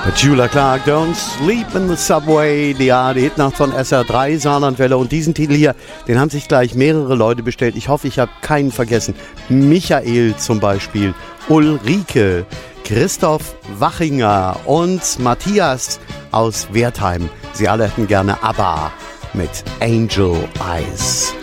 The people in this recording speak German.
Petula Clark, Don't Sleep in the Subway, die Hit-Nacht von SR3, Saarlandwelle. Und diesen Titel hier, den haben sich gleich mehrere Leute bestellt. Ich hoffe, ich habe keinen vergessen. Michael zum Beispiel, Ulrike, Christoph Wachinger und Matthias aus Wertheim. Sie alle hätten gerne ABBA mit Angel Eyes.